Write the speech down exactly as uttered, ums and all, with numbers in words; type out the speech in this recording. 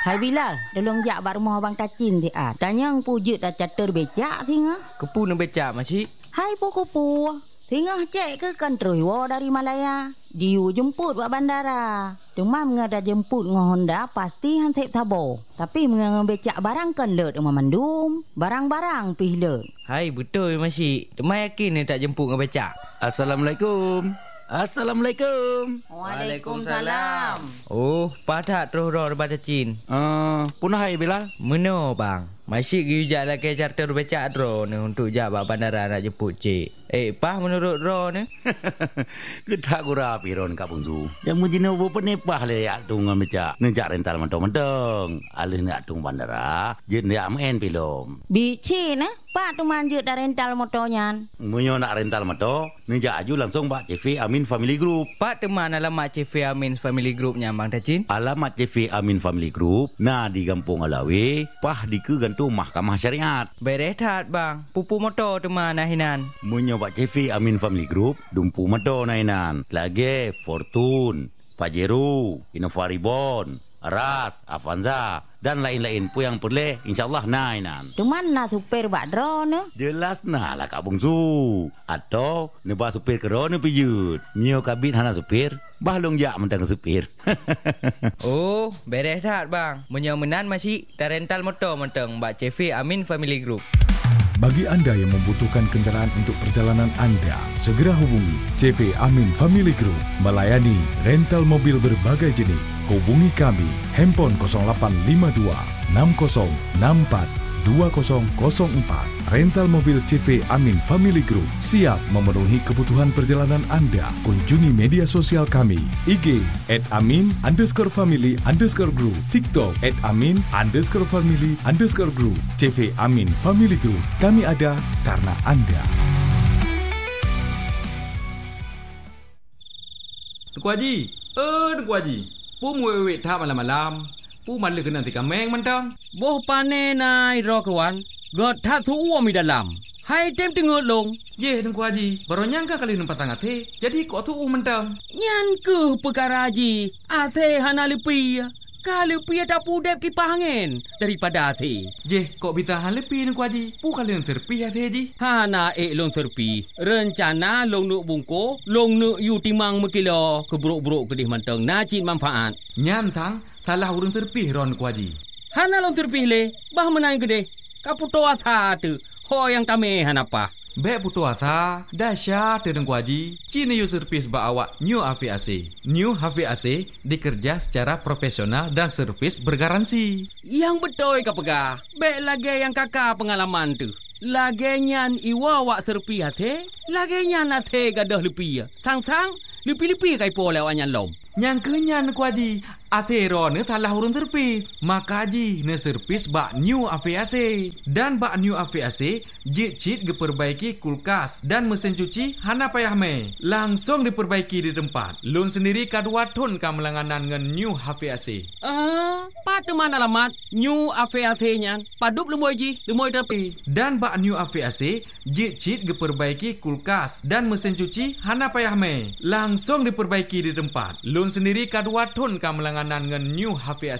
Hai Bilal, tolong jak bak rumah abang Tacin ti ah. Tanya ang pujut dah catur becak singa. Kepu nak becak masih? Hai puku-pu. Singa cek ke kan terus dari Malaya. Diu jemput buat bandara. Cuma mengadah jemput dengan Honda pasti hansip sabo. Tapi mengadah becak barang kan let rumah mandum. Barang-barang pih let. Hai betul masih. Temai yakin ni tak jemput dengan becak. Assalamualaikum. Assalamualaikum. Waalaikumsalam. Oh, padak terus roh daripada Cin. Uh, punah hai Bilal. Meno bang. Masih gi ujak lagi charter becak dro ni untuk jak bak bandara nak jemput cik. Eh, pah menurut dro ni? Kedak gura piron Kak Bungsu. Yang mujina bo penepah le yak tung becak. Nejak rental mentong-mentong. Alih nak tung bandara, je nak main pilom. Bici nah, pak tu manjut dah rental motornya. Munyo nak rental motor, nejak aju langsung bak C V Amin Family Group. Pak teman alamat C V Amin Family Group nya bang Tacin. Alamat C V Amin Family Group, nah di Kampung Alawi, pah di ke gantung Mahkamah Syariat. Berehat bang, pupu motor teman nahinan. Munyo bak C V Amin Family Group, dumpu motor nahinan. Lagi Fortune, Pajero, Innova Reborn, Aras, Avanza dan lain-lain pun yang boleh insyaallah nainan. Tu mana supir bak drone? Jelas nah lah Kak Bungsu. Atau nebah supir ke drone pijut. Nyo kabit hana supir, bahlong jak mentang supir. Oh, berehat bang. Menyomenan masih dah rental motor mentang bak C V Amin Family Group. Bagi anda yang membutuhkan kenderaan untuk perjalanan anda, segera hubungi C V Amin Family Group melayani rental mobil berbagai jenis. Hubungi kami handphone kosong lapan lima dua enam kosong enam empat dua kosong kosong empat. Rental mobil C V Amin Family Group siap memenuhi kebutuhan perjalanan anda. Kunjungi media sosial kami I G at amin underscore family underscore group, TikTok at amin underscore family underscore group. C V Amin Family Group, kami ada karena anda. Tuku Haji, eh Tuku Haji, pu muwe tha malam-malam, pu man le kena tika meng mentang. Boh pane nai ro kawan, god tha thu uo mi dalam. Hai tem tengok long. Ye Tuku Haji, baru nyangka kali numpat tangat he, jadi kok tu mentang. Nyan ke perkara Haji, ase hana lepi. Kalau pi tak pudep kipas angin daripada ase. Je, kok bisa hal lepi Tuku Haji? Pu kali yang terpi ase Haji. Hana ek long terpi. Rencana long nuk bungko, long nuk yu timang mekilo keburuk-buruk kedih manteng nacin manfaat. Nyan sang, salah urang terpi ron Tuku Haji. Hana long terpi le, bah menang kedih. Kaputo asa tu, ho yang tame hanapa. Bek putu asa, dahsyat Tuku Haji. Cina yu servis ba awak New H V A C. New H V A C dikerja secara profesional dan servis bergaransi. Yang betul ka pegah. Bek lagi yang kakak pengalaman tu. Lagi nyan iwa wak serpi hati, lagi nyan hati gadah lepi. Sang-sang, lepi-lepi kai po lewat nyan lom. Yang kenyan Tuku Haji, asero ne talah urun terpi. Maka Haji ne servis bak New H V A C. Dan bak New H V A C, jit-jit diperbaiki kulkas dan mesin cuci hana payah me. Langsung diperbaiki di tempat. Lun sendiri kadua ton kamelanganan dengan New H V A C. Ah, pat mana alamat New H V A C nyan. Padup lemoy Haji, lemoy terpi. Dan bak New H V A C, jit-jit diperbaiki kulkas dan mesin cuci hana payah me. Langsung diperbaiki di tempat. Lun sendiri kadua ton kamelanganan dengan New H V A C.